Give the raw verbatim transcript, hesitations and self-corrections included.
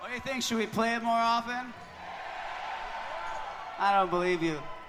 do you think? Should we play it more often? I don't believe you.